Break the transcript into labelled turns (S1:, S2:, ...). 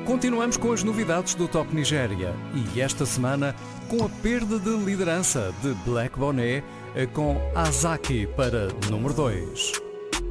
S1: Continuamos com as novidades do Top Nigéria e esta semana com a perda de liderança de Black Bonet com Azaki para número 2.